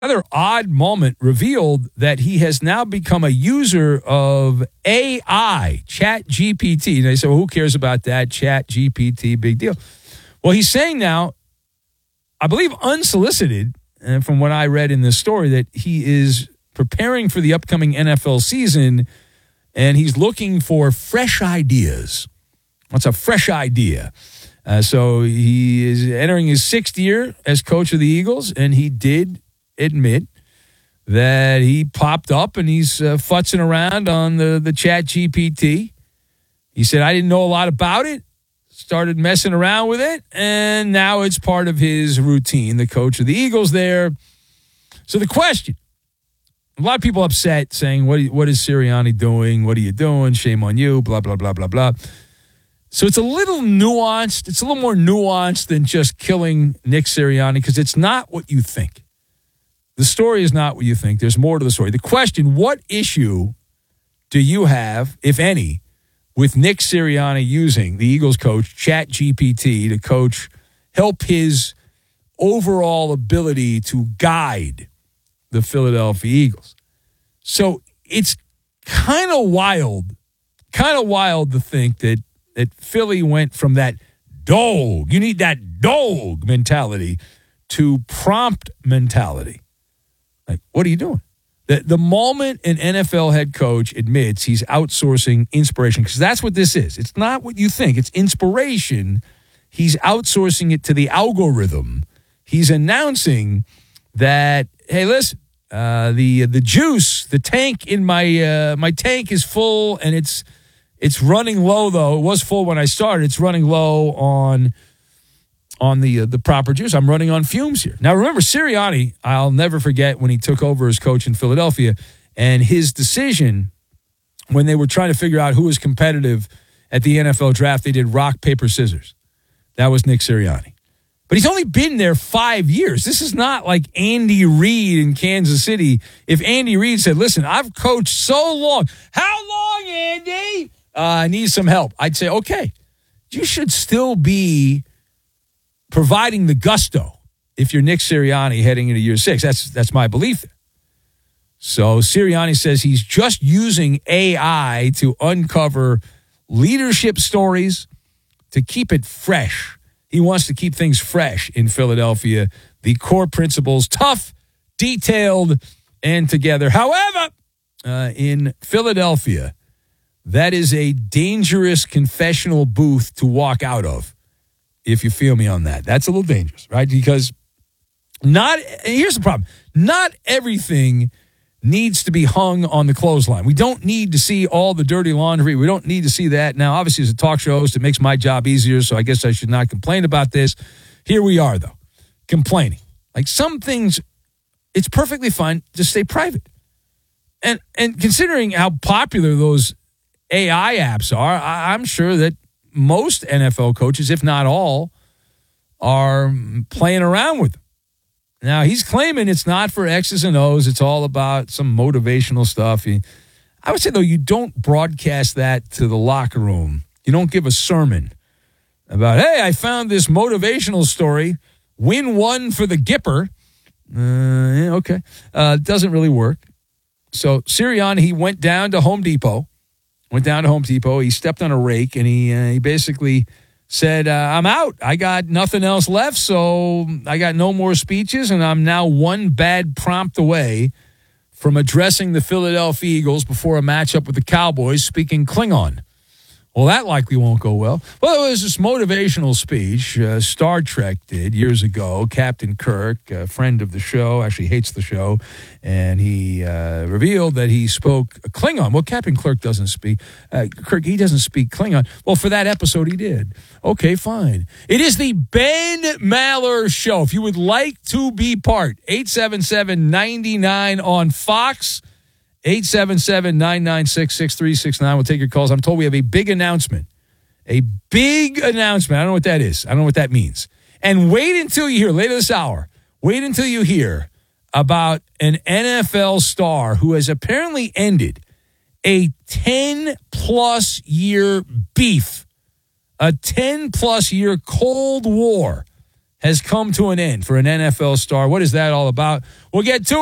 Another odd moment revealed that he has now become a user of AI, ChatGPT. And they say, well, who cares about that? ChatGPT, big deal. Well, he's saying now, I believe unsolicited, and from what I read in this story, that he is preparing for the upcoming NFL season, and he's looking for fresh ideas. What's a fresh idea? So he is entering his 6th year as coach of the Eagles, and he did admit that he popped up and he's futzing around on the ChatGPT. He said, I didn't know a lot about it, started messing around with it, and now it's part of his routine, the coach of the Eagles there. So the question, a lot of people upset saying, what is Sirianni doing? What are you doing? Shame on you, blah, blah, blah, blah, blah. So it's a little nuanced. It's a little more nuanced than just killing Nick Sirianni because it's not what you think. The story is not what you think. There's more to the story. The question, what issue do you have, if any, with Nick Sirianni using the Eagles coach, ChatGPT, to help his overall ability to guide the Philadelphia Eagles? So it's kind of wild to think that Philly went from that dog, you need that dog mentality, to prompt mentality. Like, what are you doing? The moment an NFL head coach admits he's outsourcing inspiration, because that's what this is. It's not what you think. It's inspiration. He's outsourcing it to the algorithm. He's announcing that, hey, listen, the juice, the tank in my tank is full, and it's running low, though. It was full when I started. It's running low on the proper juice. I'm running on fumes here. Now, remember, Sirianni, I'll never forget when he took over as coach in Philadelphia and his decision when they were trying to figure out who was competitive at the NFL draft. They did rock, paper, scissors. That was Nick Sirianni. But he's only been there 5 years. This is not like Andy Reid in Kansas City. If Andy Reid said, listen, I've coached so long. How long, Andy? I need some help. I'd say, okay, you should still be providing the gusto if you're Nick Sirianni heading into year 6. That's my belief. So Sirianni says he's just using AI to uncover leadership stories to keep it fresh. He wants to keep things fresh in Philadelphia. The core principles, tough, detailed, and together. However, in Philadelphia, that is a dangerous confessional booth to walk out of, if you feel me on that. That's a little dangerous, right? Because here's the problem. Not everything needs to be hung on the clothesline. We don't need to see all the dirty laundry. We don't need to see that. Now, obviously, as a talk show host, it makes my job easier, so I guess I should not complain about this. Here we are, though, complaining. Like some things, it's perfectly fine to stay private. And considering how popular those AI apps are, I'm sure that most NFL coaches, if not all, are playing around with them. Now, he's claiming it's not for X's and O's. It's all about some motivational stuff. I would say, though, you don't broadcast that to the locker room. You don't give a sermon about, hey, I found this motivational story. Win one for the Gipper. Okay. Doesn't really work. So Sirianni, he went down to Home Depot. He stepped on a rake, and he basically said, I'm out. I got nothing else left, so I got no more speeches, and I'm now one bad prompt away from addressing the Philadelphia Eagles before a matchup with the Cowboys speaking Klingon. Well, that likely won't go well. Well, it was this motivational speech Star Trek did years ago. Captain Kirk, a friend of the show, actually hates the show, and he revealed that he spoke Klingon. Well, Captain Kirk doesn't speak. Kirk, he doesn't speak Klingon. Well, for that episode, he did. Okay, fine. It is the Ben Maller Show. If you would like to be part, 877-99 on Fox. 877-996-6369. We'll take your calls. I'm told we have a big announcement. A big announcement. I don't know what that is. I don't know what that means. And wait until you hear, later this hour, wait until you hear about an NFL star who has apparently ended a 10-plus year beef, a 10-plus year Cold War has come to an end for an NFL star. What is that all about? We'll get to it.